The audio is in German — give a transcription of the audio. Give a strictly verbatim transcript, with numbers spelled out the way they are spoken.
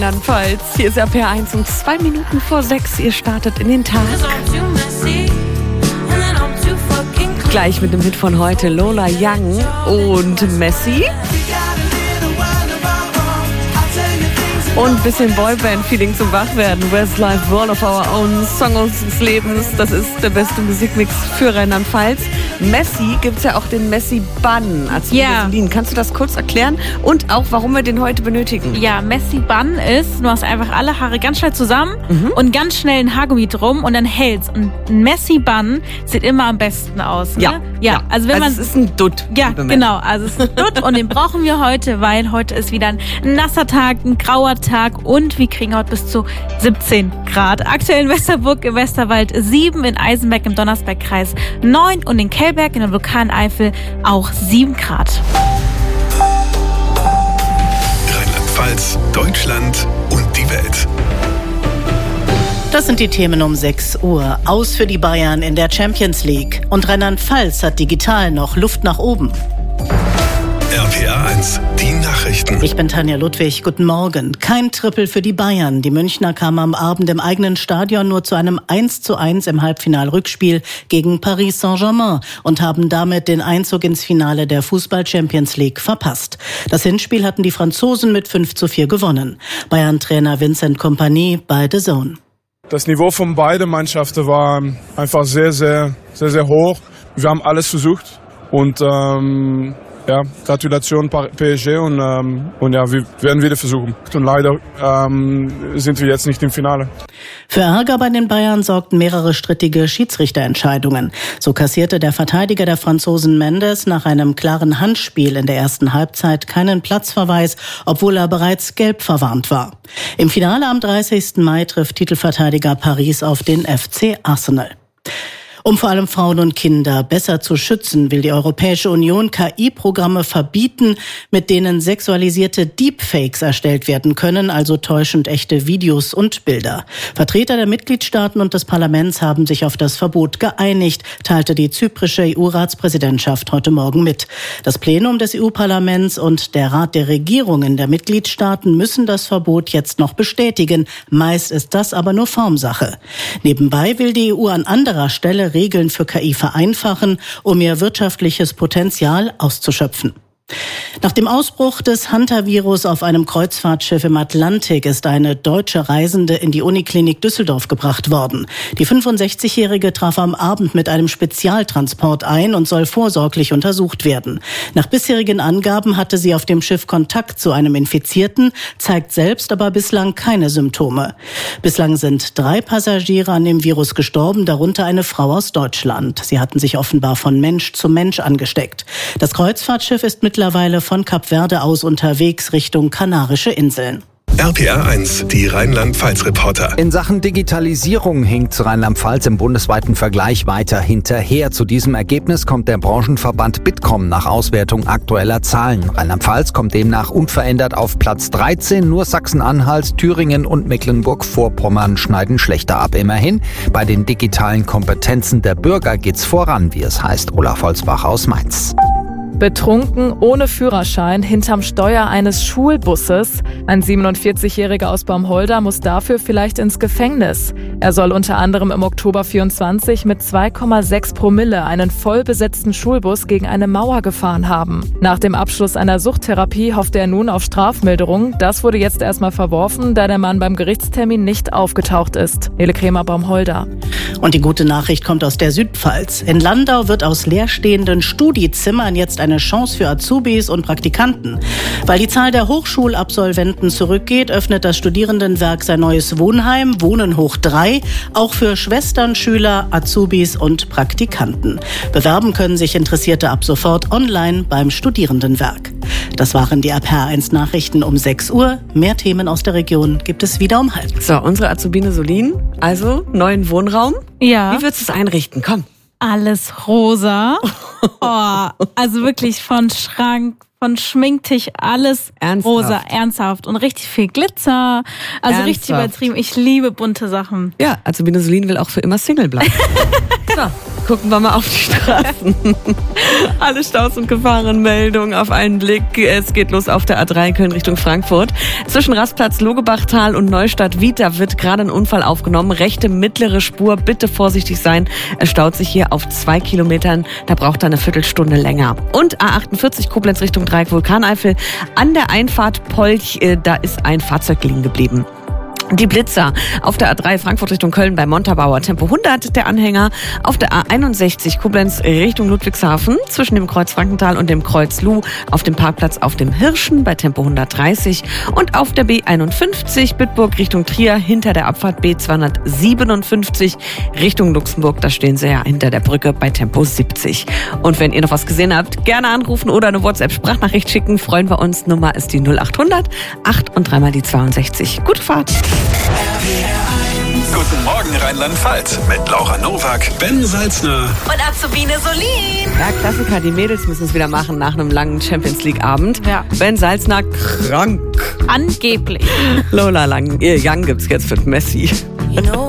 Rheinland-Pfalz, hier ist R P R eins um zwei Minuten vor sechs. Ihr startet in den Tag. Gleich mit dem Hit von heute, Lola Young und Messi. Und ein bisschen Boyband-Feeling zum Wachwerden. Westlife, World of Our Own, Song unseres Lebens. Das ist der beste Musikmix für Rheinland-Pfalz. Messi gibt's ja auch den Messi-Bun. Also ja. Celine, kannst du das kurz erklären? Und auch, warum wir den heute benötigen? Ja, Messi-Bun ist, du machst einfach alle Haare ganz schnell zusammen mhm. und ganz schnell ein Haargummi drum und dann hält's. Und ein Messi-Bun sieht immer am besten aus. Ne? Ja. ja. Ja, also wenn also man. Es ist ein Dutt. Ja, genau. Also es ist ein Dutt und den brauchen wir heute, weil heute ist wieder ein nasser Tag, ein grauer Tag und wir kriegen heute bis zu siebzehn Grad. Aktuell in Westerburg im Westerwald sieben, in Eisenberg im Donnersbergkreis neun und in Kelberg in der Vulkaneifel auch sieben Grad. Rheinland-Pfalz, Deutschland und die Welt. Das sind die Themen um sechs Uhr. Aus für die Bayern in der Champions League. Und Rheinland-Pfalz hat digital noch Luft nach oben. R P R eins, die Nachrichten. Ich bin Tanja Ludwig, guten Morgen. Kein Triple für die Bayern. Die Münchner kamen am Abend im eigenen Stadion nur zu einem eins zu eins im Halbfinal-Rückspiel gegen Paris Saint-Germain und haben damit den Einzug ins Finale der Fußball-Champions League verpasst. Das Hinspiel hatten die Franzosen mit fünf zu vier gewonnen. Bayern-Trainer Vincent Kompany bei The Zone. Das Niveau von beiden Mannschaften war einfach sehr, sehr, sehr, sehr hoch. Wir haben alles versucht und ähm, ja, Gratulation P S G und, ähm, und ja, wir werden wieder versuchen. Und leider ähm, sind wir jetzt nicht im Finale. Für Ärger bei den Bayern sorgten mehrere strittige Schiedsrichterentscheidungen. So kassierte der Verteidiger der Franzosen Mendes nach einem klaren Handspiel in der ersten Halbzeit keinen Platzverweis, obwohl er bereits gelb verwarnt war. Im Finale am dreißigsten Mai trifft Titelverteidiger Paris auf den F C Arsenal. Um vor allem Frauen und Kinder besser zu schützen, will die Europäische Union K I-Programme verbieten, mit denen sexualisierte Deepfakes erstellt werden können, also täuschend echte Videos und Bilder. Vertreter der Mitgliedstaaten und des Parlaments haben sich auf das Verbot geeinigt, teilte die zyprische E U-Ratspräsidentschaft heute Morgen mit. Das Plenum des E U-Parlaments und der Rat der Regierungen der Mitgliedstaaten müssen das Verbot jetzt noch bestätigen. Meist ist das aber nur Formsache. Nebenbei will die E U an anderer Stelle Regeln für K I vereinfachen, um ihr wirtschaftliches Potenzial auszuschöpfen. Nach dem Ausbruch des Hunter-Virus auf einem Kreuzfahrtschiff im Atlantik ist eine deutsche Reisende in die Uniklinik Düsseldorf gebracht worden. Die fünfundsechzigjährige traf am Abend mit einem Spezialtransport ein und soll vorsorglich untersucht werden. Nach bisherigen Angaben hatte sie auf dem Schiff Kontakt zu einem Infizierten, zeigt selbst aber bislang keine Symptome. Bislang sind drei Passagiere an dem Virus gestorben, darunter eine Frau aus Deutschland. Sie hatten sich offenbar von Mensch zu Mensch angesteckt. Das Kreuzfahrtschiff ist mittlerweile von Kap Verde aus unterwegs Richtung Kanarische Inseln. R P R eins, die Rheinland-Pfalz-Reporter. In Sachen Digitalisierung hinkt Rheinland-Pfalz im bundesweiten Vergleich weiter hinterher. Zu diesem Ergebnis kommt der Branchenverband Bitkom nach Auswertung aktueller Zahlen. Rheinland-Pfalz kommt demnach unverändert auf Platz dreizehn. Nur Sachsen-Anhalt, Thüringen und Mecklenburg-Vorpommern schneiden schlechter ab. Immerhin, bei den digitalen Kompetenzen der Bürger geht's voran, wie es heißt. Olaf Holzbach aus Mainz. Betrunken, ohne Führerschein, hinterm Steuer eines Schulbusses. Ein siebenundvierzigjähriger aus Baumholder muss dafür vielleicht ins Gefängnis. Er soll unter anderem im Oktober vierundzwanzig mit zwei Komma sechs Promille einen vollbesetzten Schulbus gegen eine Mauer gefahren haben. Nach dem Abschluss einer Suchttherapie hoffte er nun auf Strafmilderung. Das wurde jetzt erstmal verworfen, da der Mann beim Gerichtstermin nicht aufgetaucht ist. Nele Kremer, Baumholder. Und die gute Nachricht kommt aus der Südpfalz. In Landau wird aus leerstehenden Studiezimmern jetzt eine Chance für Azubis und Praktikanten. Weil die Zahl der Hochschulabsolventen zurückgeht, öffnet das Studierendenwerk sein neues Wohnheim, Wohnen hoch drei, auch für Schwestern, Schüler, Azubis und Praktikanten. Bewerben können sich Interessierte ab sofort online beim Studierendenwerk. Das waren die R P R eins Nachrichten um sechs Uhr. Mehr Themen aus der Region gibt es wieder um halb. So, unsere Azubine Celine, also neuen Wohnraum. Ja. Wie würdest du es einrichten? Komm. Alles rosa. Oh, also wirklich von Schrank, von Schminktisch, alles Ernsthaft? rosa, ernsthaft. Und richtig viel Glitzer. Also Ernsthaft? Richtig übertrieben. Ich liebe bunte Sachen. Ja, Azubine Celine will auch für immer Single bleiben. So, gucken wir mal auf die Straßen. Alle Staus und Gefahrenmeldungen auf einen Blick. Es geht los auf der A drei Köln Richtung Frankfurt. Zwischen Rastplatz Logebachtal und Neustadt-Wied wird gerade ein Unfall aufgenommen. Rechte mittlere Spur, bitte vorsichtig sein. Es staut sich hier auf zwei Kilometern. Da braucht er eine Viertelstunde länger. Und A achtundvierzig Koblenz Richtung Dreieck Vulkaneifel. An der Einfahrt Polch, da ist ein Fahrzeug liegen geblieben. Die Blitzer auf der A drei Frankfurt Richtung Köln bei Montabaur, Tempo hundert, der Anhänger auf der A einundsechzig Koblenz Richtung Ludwigshafen zwischen dem Kreuz Frankenthal und dem Kreuz Luh auf dem Parkplatz auf dem Hirschen bei Tempo hundertdreißig und auf der B einundfünfzig Bitburg Richtung Trier hinter der Abfahrt B zweihundertsiebenundfünfzig Richtung Luxemburg, da stehen sie ja hinter der Brücke bei Tempo siebzig. Und wenn ihr noch was gesehen habt, gerne anrufen oder eine WhatsApp-Sprachnachricht schicken, freuen wir uns. Nummer ist die null achthundert acht und dreimal die zweiundsechzig. Gute Fahrt! Guten Morgen Rheinland-Pfalz mit Laura Nowak, Ben Salzner Und Azubine Solin. Ja, Klassiker, die Mädels müssen es wieder machen nach einem langen Champions-League-Abend. Ja. Ben Salzner krank. Angeblich. Lola Lang, ihr Young gibt's jetzt mit Messi. You know